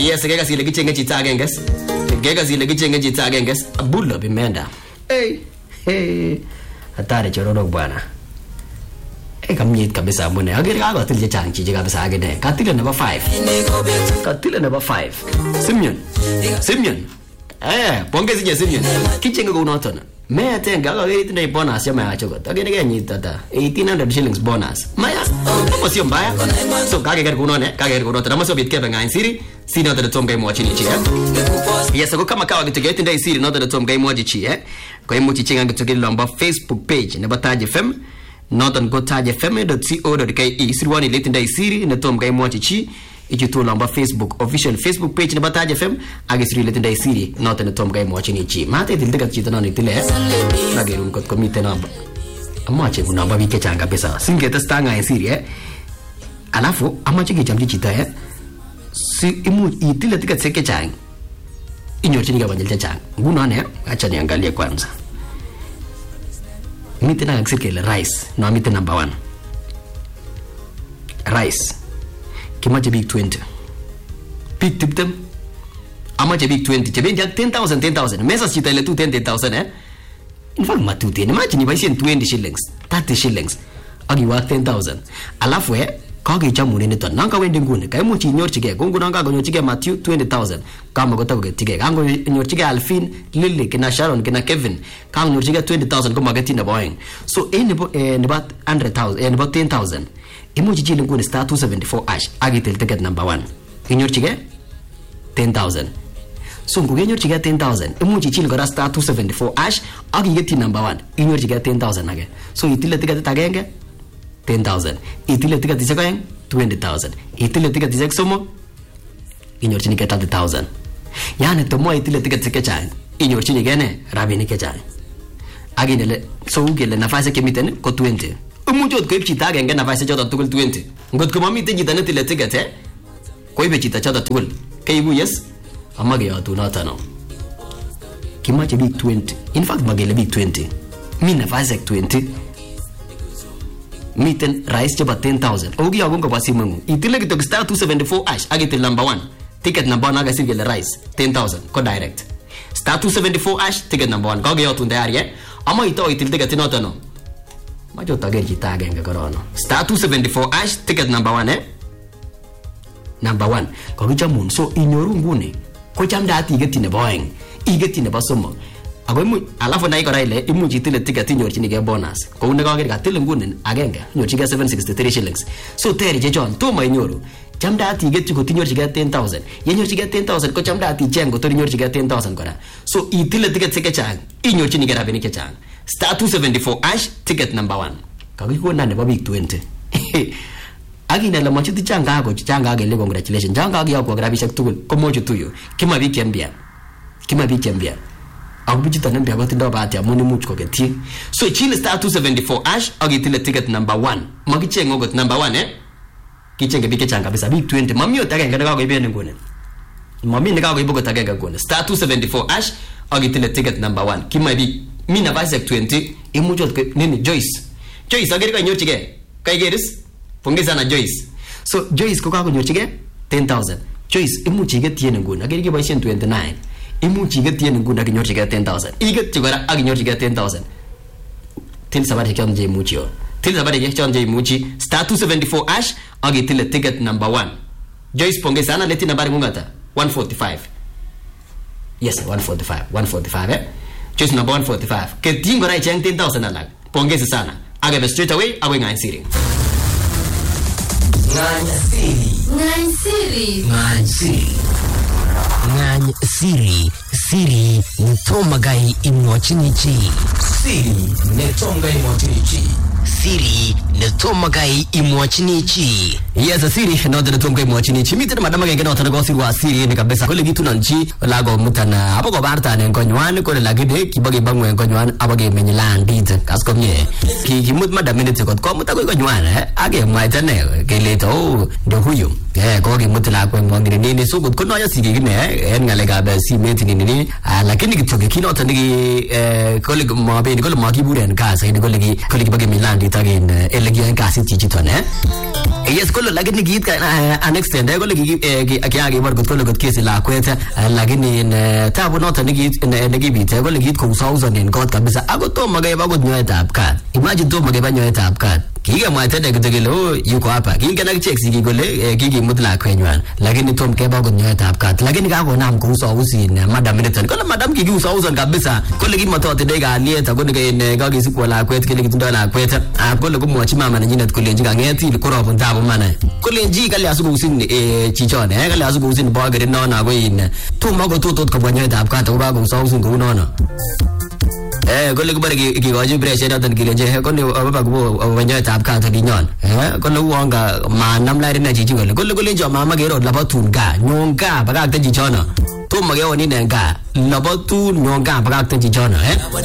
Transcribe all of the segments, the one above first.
Yes, kega sile kichenge chita agenges. Kega sile kichenge chita agenges. Bulla bimenda. Hey. Hatari chororo bwana. Kamnyit kabisa mbone. Agere kago tilje chanchi je kabisa agene. Katile number 5. Katile number 5. Simeon. Pongezi je Simeon. Kichenge ko unotona. Me tenga ga gari tindai bonus ya maya chogot. Agene ga nyita ta 1800 shillings bonus. Maya. Hapo sio mbaya. So kage gari kunone, na maso bit kebe ngain siri. Siri nota tom game watch ni chi Yes, ko kama kawa gitege tindai siri nota tom game watch chi Ko imu chi chinga gitege lomba Facebook page ne Bataje FM. Northern gotajefm.co.ke sirwani letindai siri ne tom game watch chi. Ichitu lomba Facebook official Facebook page ne Bataje FM agisiri letindai siri nota ne tom game watch ni chi. Mate tilde chita noni tile nagerum kot komite namba. Amache kunamba bike changa pesa. Singeta stanga siri Alafu amache kichamchi chita si imu itile tika tseke chang inyorchini ka banjel chang nguno ne acha niangalie kwanza mite na aksikele rice no mite number 1 rice kimache big 20 big tiptem amache big 20 chebenja 10,000 mesa chita ile tu 10,000 in fact matute imagine if I send 20 shillings 30 shillings agi wa 10,000 alafu kage chamune nito nanga wende ngune kai muchi nyorchige gongo nanga gonyorchige Matthew 20,000 kama gota kugetige kango nyorchige Alfin Lily kina Sharon kina Kevin kango nyorchige 20,000 koma gatina boying so ne about 100,000 about 10,000 imuchi chile ngune star 274 ash agitel ticket number 1 inyorchige 10,000 so nguge nyorchige 10,000 imuchi chile gora star 274 ash agigeti number 1 inyorchige 10,000 age so itile ticket agenge 10,000. Itile ticket is going 20,000. Itile ticket is somo inyorchini ke 30,000. Yani tomo itile ticket sekechang inyorchini gene rabini kechang. Aginele so ugele nafasi kemiten ko 20. Umujot ko ipchita agenge nafasi choto tugul 20. Ngot ko mamite jitane tile ticket ko ibe chita choto tugul. Kaibu yes amage atu natano. Kimache big 20. In fact magele big 20. Mi nafasi 20. Miten rice chaba 10,000 ogi agonga basi mungu itile kitok star 274 ash agitil number 1 ticket number 1 agasi gele rice 10,000 ko direct star 274 ash ticket number 1 kogi yotu ndari ama ito itil ticket notono majo tagerji tagenge korono star 274 ash ticket number 1 number 1 kogi chamun so inyoru ngune ko chamda ati getine boying igetine basomo ago alafu na ikora ile imuchi tile ticket inyorchini ke bonus ko une kager ka tile ngune agenge nyorchige 763 shillings so teri je John to mai nyoru chamda ati get ko tinyorchige 10,000 yenyorchige 10,000 ko chamda ati jengo to nyorchige 10,000 kora so itile ticket seke chang inyorchini ke rabini ke chang star 274 ash ticket number 1 kagiku na ne ba big 20 agina la machuti changa gele congratulations changa gi ko grabishak tugul ko mojo tuyo kima bi kembia Agbujita nambi abatindo bati amuni much kogeti. So chile star 274 ash agitile ticket number 1. Magichengo ngogot number 1 Kichenge bike changa bisa big 20. Mami otagenge ngago ibene ngone. Mami ngago ibogo tagenge ngone. Star 274 ash agitile ticket number 1. Kima bi mina base 20 imujo nini Joyce. Joyce ageri ka nyorchige. Kai geris pongeza na Joyce. So Joyce ko ka nyorchige 10,000. Joyce imuchige tiene ngone. Ageri ke baishen 29. Imuchi getien ngunda kinyorchige 10,000 iget chigora aginyorchige 10,000 til sabari kanje imuchio til sabari kanje imuchi star 274 ash agitile ticket number 1 Joyce pongezana leti nambari ngungata 145 yes 145 Joyce number 145 ketingo rai chang 10,000 alag pongeze sana agebe straight away awe ngain siri Ngany siri nitomagai imwachinichi siri nitomagai imwachinichi yes siri nodde nitomagai imwachinichi mitena madama genge notana go siri wa siri ni kabisa kole gitu nanchi lago mutana abago barta ne ngonywan kole lagide kibagi bangwe ngonywan abage menylandit kaskomye kimut madam minute ko mutago ngonywan age mwaitane keleto ndo huyo ko kimutla ko ngongire nini sugut ko noya siri gine en ngalega ba simet nini lakini kitoke kinota nigi kole mabe ni kole magiburen kasa ni kole bage menylandit again ole kiyoen kasit chichiton yes kole lakini kiit an extent kole kiyakibor kot kole kot kesi lakwet lakini tabu noton nekibite kole kiit kousauson en kot kabisa ako tomo keba akot nyoetab kat. Imagine tomo keba nyoetab kat, kikemwaita kityo kele yuko hapa, kingen akichek sikik kole kikimut lakwenywan lakini tom keba akot nyoetab kat, lakini kakonam kousausin madam niton. Kole madam kikiusauson kabisa, kole kimototindoi kalyet ako kakisikwo lakwet kele kitindoi lakwet kole komwochi mama nenyinet kolenji kang'etil korobun tabu mana kolenji kale asukousin chichon kale asukousin bokerit nono ako tomo kototot kobwa nyoetab kat ako kakousausin kou nono. Kole kibore kikochi pressure noton kilenji kole baba kubo nyoetab kat kinyon kole uonga manam lairi na chichi kole kolenji mama kero labatun ga nyon ga bakakte chichono tomo keonin en ga labatun nyon ga bakakte chichono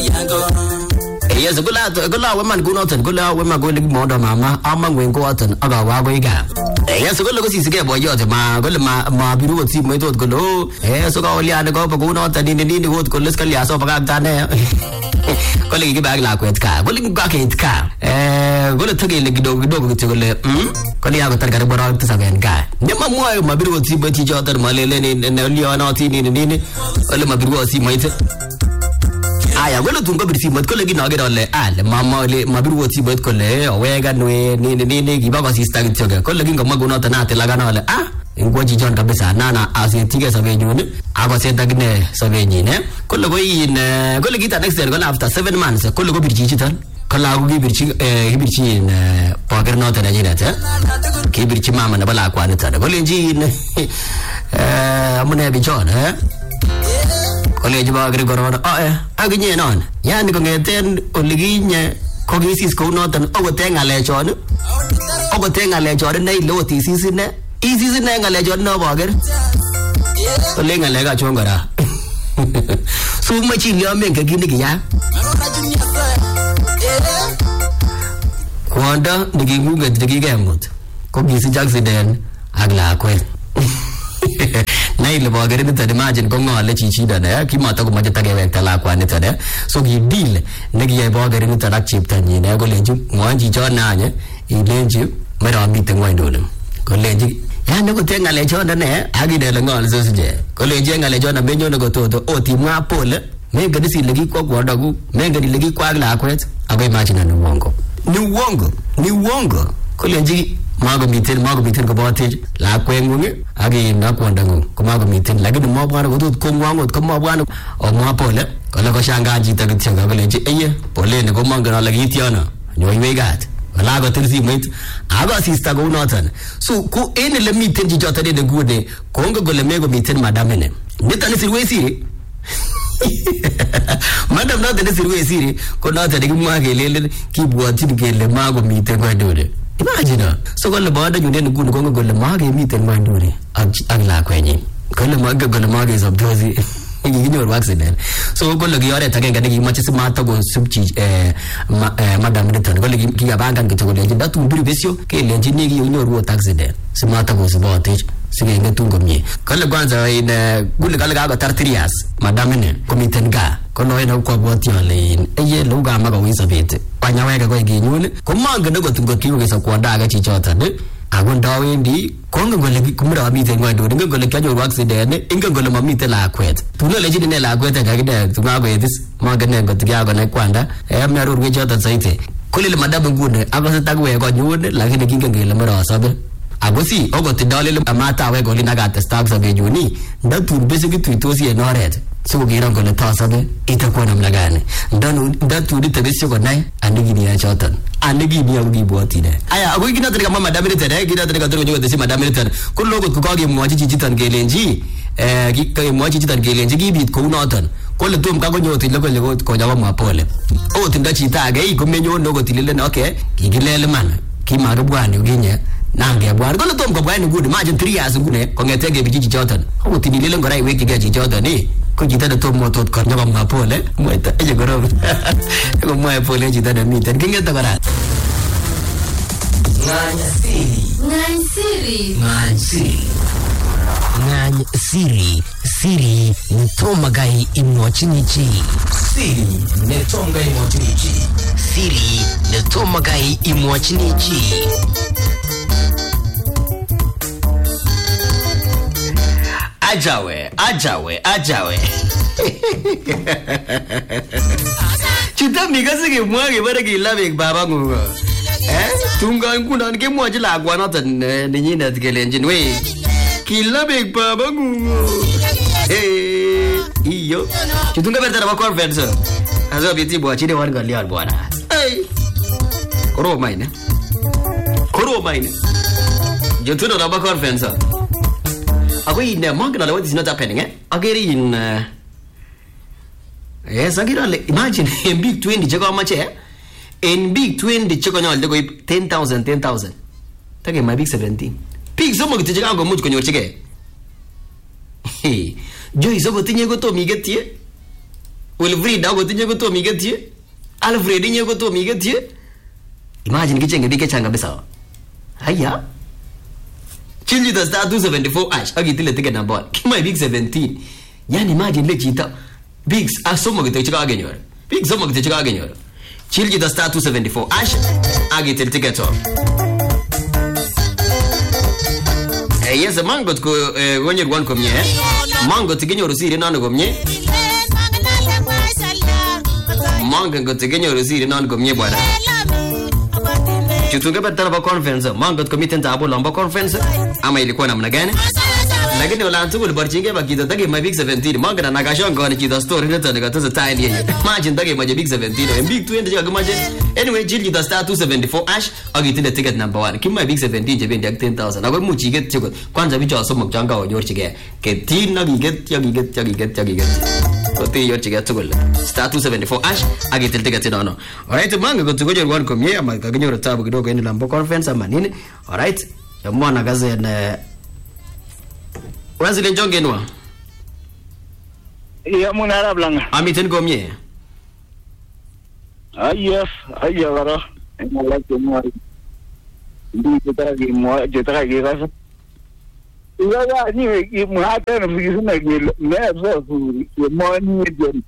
yes kula weman kunoton kula weman kole kimondo mama amangwen koaton akawa ko iga yes kole kosisike boyote kole ma biru kot simoit ot kole so kaoliane ko kunoton nini ot kole skalia so bakaktane kole kikibak lakwet ka kole kakeit ka kole tokele kidogo kityo kole kole yakotar karibu arawek 7 en ka nemamwoe mabiru kot simoit chichoton malelen olionotin nini kole mabiru kot simoit. Aya kole tun kobir simoit kole kinoker ole mama ole mabiru simoit kole oweka nini kiba kosista kityo kole kingomwa kunoton atilakana ole ingwo chichon kabisa nana asetige sobenyun akoseta kine sobenyin kole kole kita next year kole after 7 months kole kobir chichiton kole ako kibirchi poker noton nenyinet kibirchi mama nebo lakwaniton kolenji amune bichon kolenji bakiri korona akinye non yani kongeten olikinye kokisis kou noton okoten ng'alechon ne ile ot isisine ng'alechon no boker ole ng'alek achon kora sumochi liamenke kit nekiyaa kwondo neking'ung'et nekikemut ko kisich accident ak lakwet na ile bokerit niton imagine ko ng'ole chichiton kimatokomoche takewekta lakwaniton so kideal nekiyai bokerit niton ak cheptonyin kolenji ng'oen chichon nanye ilenji meromite ng'wonduni kolenji yani koten ng'alechon akinele ng'ol sosije kolenji ng'alechon menyone kototo otimwa pole mengen is ile kikwo kwondokuk mengen ile kikwo ak lakwet ako imagine ni uongo kolenji makomiten kobotech lakweng'ung ak kwondong'ung komakomiten lakini mobwane kotot kong'wong'ot komobwane omwa pole kole koshangaan chito kityo kolenji poleni komongen ole kiityono nyoiwech kat wala kotil simoit akosista kou noton so ko en ele miten chichoton en nguni kongen kole mekomiten madam ini niton isirwech siri madam noton isirwech siri ko noton nekimwa kelelen kibwotyin kele makomiten ng'wonduni. Imagine so kole bodo nyun en nguni kongen kole makemiten ng'wonduni ak lakwenyin kole mongen kole makesoptosi kikinyoru accident so kole ki oret agenge nekimoche simatokosub madam niton kole kikapangan kityo kolenji ndatun biru besyo kelenji nekinyoru ot accident simatokosubotech sikeng'etun komie kole kwanza kule kale kakotar 3 years madam ini komiten gaa konoen kwabwoti ale lou kamakouit sobet panyaweke koi kinyun komongen akot ngot kikokeso kwondo age chichoton ako ndawendi kongen kole kumiromiten ng'wonduni ingen kole kianyoru accident ingen kole mamiten lakwet tun olenjin ine lakwet kakine tukakoetis mongen ngot kiakonai kwanda miarorwech choton saiti kolele madam nguni akose takwek konyun lakini kingen kele merosobe ako si okot ndolele amatawek olin akatesta ak sobenyun ndatun bese kituitosi en oret sikokeron kole tosobe itakuwa namna gani ndatun itebesyo konai andikinia choton andikinia ako kibwotine aya ako kinoton kamwa madam niton kinoton kator konyo kotesyi madam niton kole okot kokakemwochi chichiton kelenji kibit kou noton kole tom kakonyot ile kole konyawa mwapole ot ndo chito age komenyon okot ilelen okay kikilel man kimakibwan yukinye nangebwan kole tom kobwan nguni imagine 3 years nguni kong'eten kebirchi chichoton okot ilelen kora iwekyigei chichoton ko chito netom tot konyo mwapole mwaita korom komwae pole chito nemiten king'ete kora ng'any siri netomagai imwachini chi. Siri netomagai imwachini chi. Siri netomagai imwachini chi. Ajawe. Chita mikase ke mwa ke bare ke labek baba ngo. Tunga kuna ke mwa jila kwa nata ninyina tikelenjin we. Kilabek baba ngo. Iyo. Chitunga berta na conference. Azo biti bwa chide wan gali bwana. Koro maine. Jotuno na conference. Ako in Mangala, what is not happening, Again in yes, imagine in big 20 Jago much in big 20 Choconol, they go 10,000. Take my big 17. Pig some of the Chicago much on your chicken. Hey, Joy is over thing to me get here. Will read out what you to me get here. Alfred in you go to me get here. Imagine getting a big changa bisa. Hiya. Chili the star 274 ash. Agi tile ticket number. My big 17. Yan imagine le chita. Bigs are so much to Chicago again. Big so much to Chicago again. Chili the star 274 ash. Agi tile ticket on. Yes, a mango to when you want come here. Mango to get your receipt in on come here. Mango to get your receipt in on come here. Chutunga betana conference mango committee tabo lamba conference ama ilikuwa namna gani lakini wala antu kulibarchinge bakita take my big 17 mango na nakashonga ni kida story neta nikatoza tile yeye imagine take my big 17 and big 20 jaga imagine anyway jili the star 274 ash agitile ticket number 1 kim my big 17 je bendi 10,000 ako muchi get chiko kwanza bicho asomo changa onyorchige ketin na giget kote yorchige tugul star 274 ash agitile ticket no alright mango kutugoje one komye ama kaginyo tabu kidogo ende lambo conference ama nini alright yamwana gaze na Wazile njongenwa iya munara blanga amiten komye ayef ayara ngala kemari ndi jetara gi gasa iya ni muhata na mizuna gi meza suri yemani jen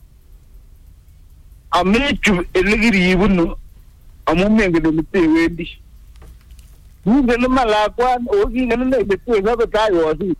amechu eligiri ibunu amumenge de mtewendi ngene malakwan ogi ngene ne betwe ga tayo asi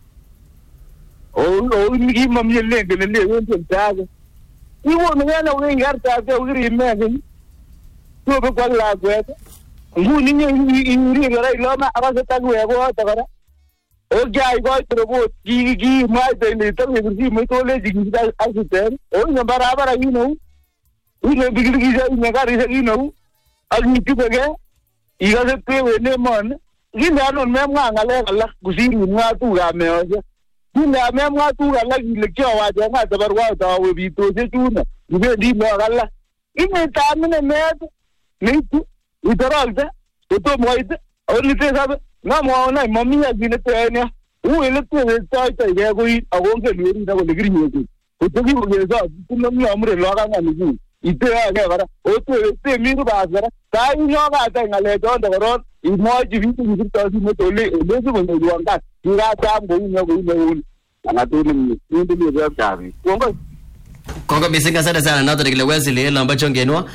ni mamye lenge le wonto taga iwo ngana wengi harta ke ugiri megen to be kwala kweta nguni ni ngara iloma abase tagwe ko tagara o jai go trobo gi mai de ni to ni mi to le gi da asiter o ni barabara ino ino bigiri gi ni ngari se ino agni tibege iga se pewe ne mon ginda non me nganga le la kusiri mwa tu ga me oje ginda me mwa tu ga la gile kyo wa ja nga tabar wa ta we bi to se tuna ibe di me ga la ine ta mine me ni tu itaralta to mo ite oni te sabe na mo na mami ya gine te ne u ele te ta ta ga go i agonge ni da go ligri ni ko to gi go ge sa tu no mi amre lo ga nga ni ite ya ga o te mi ru ba ga ta i no ga ta ngale don da ron i mo ji vi tu ta si mo to le su mo do anga ira ta go ni ana to ni ga ta vi kongo bisinga sana na to kile Wesley lamba chongenwa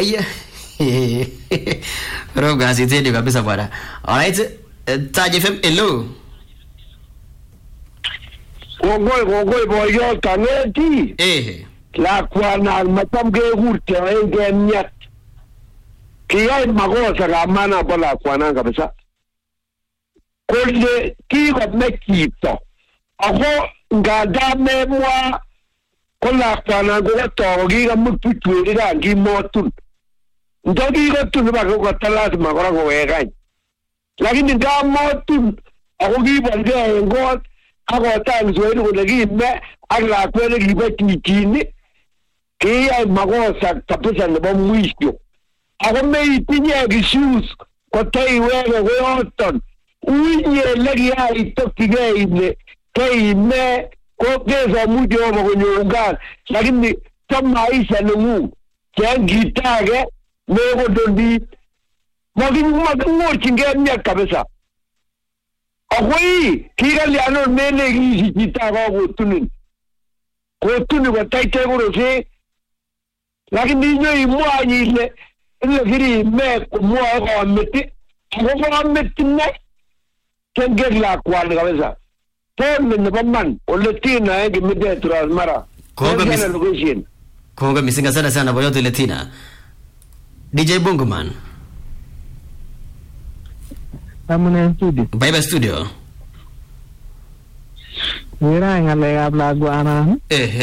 roga sitedi kabisa bwana alright Taj FM hello Gogoi boyo kaneti la kwana matamge hurte enge nyat kiyai magosa gamana bala kwana kabisa kolle ki go mekito ako ngada memwa kola kwana go to gi ga mutu ira gi motun ndogi go tu ba go talas magora go wega lakini ga motun ako gi bande go ako tan zoedu go gi me agla kwele gi betini ki ai magosa tapisa ndo mwisho ako me itinye gi shoes ko tai wega go oton uye lagi ai tokige ile kai me ko pesa mujo mo kunyunga lakini kama maisha nungu kiangi tage lego dondi magingo chingemnya kabisa akoi kira liano mele gi chita ko tunin kotuni kotaite kurose lakini nyo imwanyi ile kiri me kumwae komiti ako komiti ne kengel lakwani kabisa teme nebo man ole tina kimite Transmara konga misinga sana boyote ile tina DJ Bongoman amune studio bye studio mira ngalekab lakwani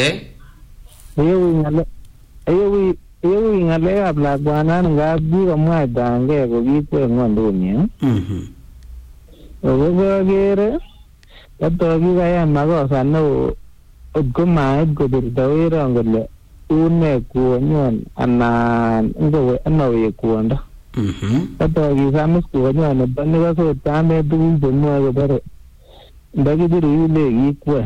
Ewi ngalekab lakwani ngap kikomwaitangee ko kikwe ngwonduni okokere kato kikayan makosa neo otkomait kobirto weron kole une kwonyon anan ngowe kwondo kato kisamis kwonyon nebo nikasot kamet tuguk chemwoe kobore ndakibiru ile kikwe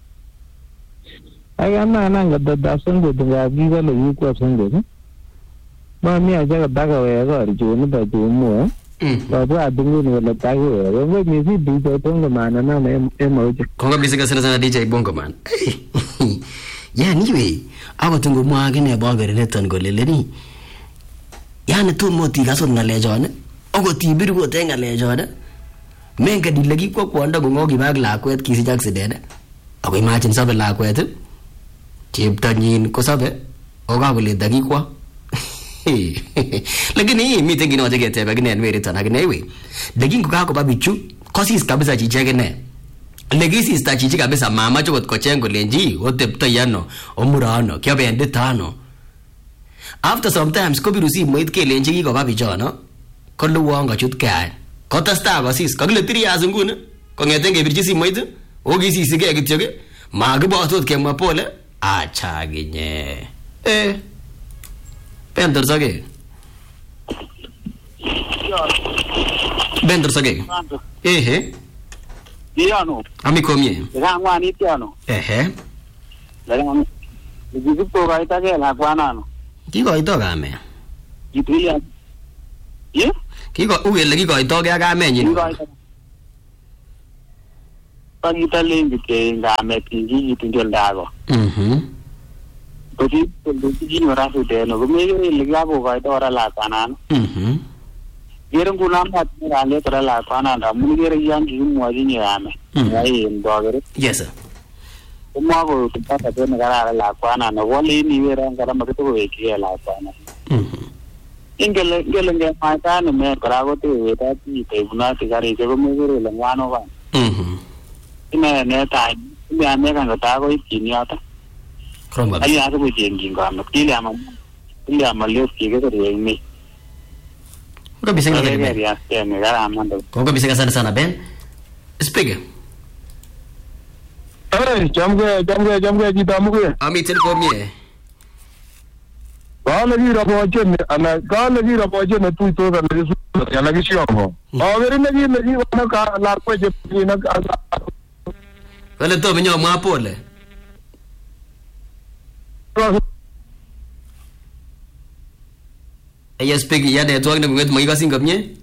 ayamanan kototab Songot ngap kikole kikwe Songot mami acha kotakowek korichonito chumwoe babwat nguni kole takiwek kongoi misi DJ Bongoman anane emauche konga misinga sana DJ Bongoman yani we akot ngomwa akine bongerineton kole leni yani tomo tikasot ngalechon akot ibiru kot en ngalechon mengen ile kikwo kwondo kongo kibak lakwet kisich accident ako imagine sobe lakwet cheptonyin kosobe okakoleta kikwo lakini miten kinoche ketebe akine en weriton akine we lakini kokakoba bichu kosis kabisa chichekine lekisista chichi kabisa mamache kot kocheng kolenji oteptoi ano omure ano kiobendite ano after sometimes kobiru simoit kelenji kikoba bichono koluwon kochut kay kotestai kosis kakile 3 years nguni kongeten kebirchi simoit okisisigei kityok makibotot kemwa pole acha kinye Bendor Sage Diano amikomie ngwani tiano Lagang Gigipo kaita ke lakwanano kikoito kame Gitulia kiko ugele kikoito ke kamenyin Pagita lengi ke ngame tingi tinjol dago Kasi kung rasu deno, kumigil ligabo kayo ora lakanan. Gerong kunam at nirali ora lakanan, munigir yan yung muwari niya ame. Ngayon bagere. Yes sir. Umago tempat ato nagara lakanan, wali ni wirang kada magito weki lakanan. Ingel mata no mer karago te weta ti te buna ti gari ke kumigir langwano ba. Ina ne tay, ina me kan tago ikiniata. Ay ako po jenging kamo. Tili ama lios kike ko reymi. Kung bising na Ben. Kung bising sana Ben. Speak. Jamge kita muke. Amitin ko miye. Kala gira boje na tu to da ne su ya lagi shi ko. Awere lagi wana ka la ko je na Kala to minyo ma pole. Ella speak ya de tuang na bunget mo ikasin kapnya.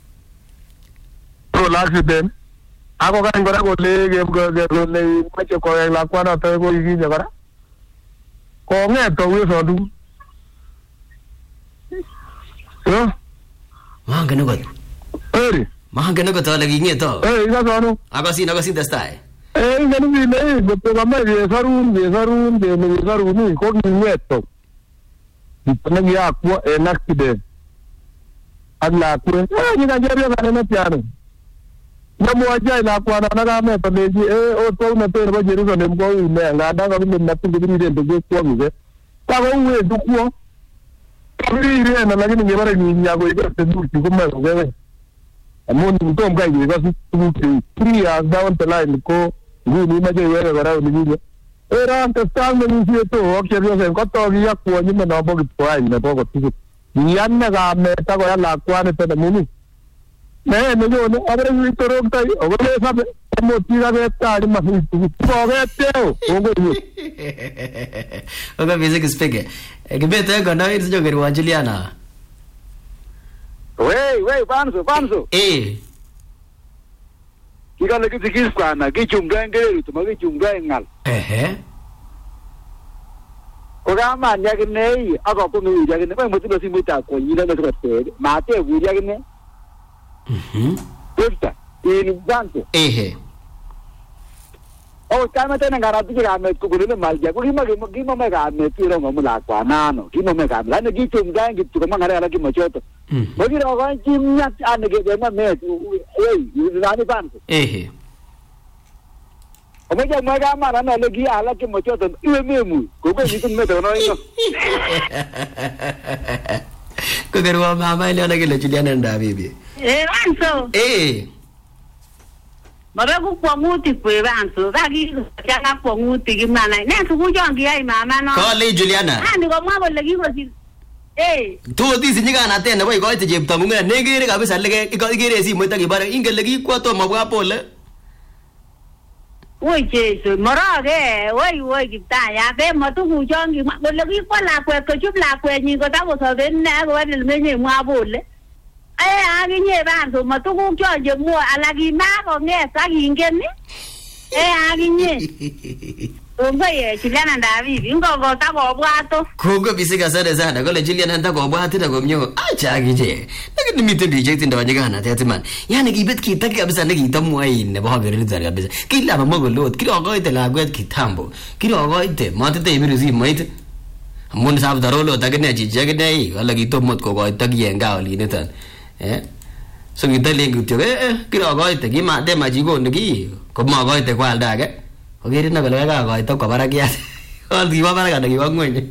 Pro accident. Ako kan gora ko le mache ko la kwana ta ko yi ja gora. Ko nge to we so du. Mahanga nagot. Mahanga nagot lagi nge to. Ika so no. Ako sin testai. Ngani ni beto kama de sarun ni ko ni neto. Ipana ya kwa en accident. Alla kure. Ni ka jere ka na piano. Namu aja la kwa na ga me pa leji o to na pe ba jere so ne ko ni nga da ka ni na tu ni de de ko ni ge. Ta ko we du ko. Kabiri ire na lagi ni bara ni nya ko ida te du ko ma ko ge. Amon ni to mga ge ga su tu 3 years down the line ko ni ma je wera gara ni ni era antes tanto ni sieto o que yo se encontró ya ko ni me no bo ko ai me bo ko tu ni anna ga me ta ko ya la kwa ne te ni me yo no abre ni to ro tai o le sabe mo tira de ta ni ma ni tu ko ge teo o go ni o ga music speaker que me te gonna ir yo que Juliana wey Panzo Kika lagi sikis kana, ki chungga ngere tu, magi chungga ngal. Kama nyakine ako ko ngi nyakine ba mutu si muta ko yina na ko te mate wi nyakine Puta in banco Oh kama tena ngarati ga me ko gulu mal ja ko gima me ga me tiro mo la kwa nano gima me ga la ne gitu ngang gitu ko mangare ala ki mochoto mo gi ro ga kim nya ane ge ma me ni banco Omeja mwaga mara na legi ala ki mochoto iwe memu ko ko ni me to no yo Ko garwa mama ile na kile Juliana nda bibi Anso Mara ku kwa muti pwe anso bagi janga kwa muti gimana ne tu ku jongi ai mama no Ko le Juliana Andi ko mwa legi ko si Tu di sinyiga na tena boy ko ite jepta munga negere kabisa lege igere si mo takibara ingelegi kwa to mabwa pole Ôi Jesus, morage, ôi kita ya, be matu hujan gi mak lagi ko la kwe ko chup la kwe ni ko ta ko so den na ko ni me ni mwa bole. A gi nye ban so matu hu cho je mo ala gi ma ko nge sa gi ngen ni. A gi nye. Unga ye Juliana David, ingo ko ta ko bwa to. Ko bisika sana ko le Juliana ta ko bwa ta ko mnyo. Acha gi je. Nagi mitu reject ndo wajiga na tete man. Yani gibet kita kabisa nagi tamu ai ne ba gere rizar kabisa. Kila ba mogo lot, kila go ite la gwet kitambo. Kila go ite mate te miruzi moite. Mun sab darolo tagne ji jagne wala gi to mot ko go ite yenga oli ne tan. So kita lengu tyo kila go ite gi ma de ma ji go ngi ko ma go ite kwa alda Ogeri na bela ga ito ko para kiya. All di ba para ga nagi wag mo ni.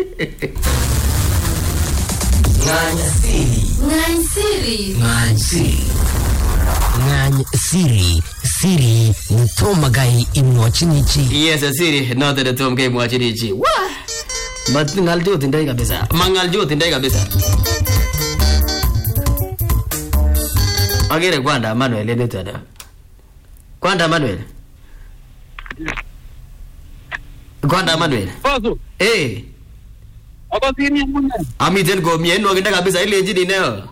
Ngany siri ntomagai imwachinichi. Yes, siri not the tomke imwachinichi. Wah. But ngal jo tindai kabisa. Mangal jo tindai kabisa. Agere kwanda Manuel editor. Kwanda Manuel. Kwanda Manuel. Bosu. Ako sini muna. Amiten go mien no kinda kabisa ile jini neo.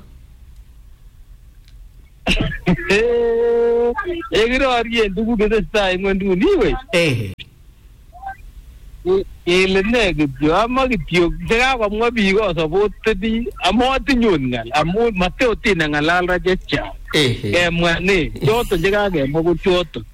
Egiro ariye ndugu bede sai ngondu ni we. Ele ne gyo ama gyo daga ko mo bi go so botti amoti nyun ngal amu mateo tinangal rajecha. Mwane choto jaga ge mo choto.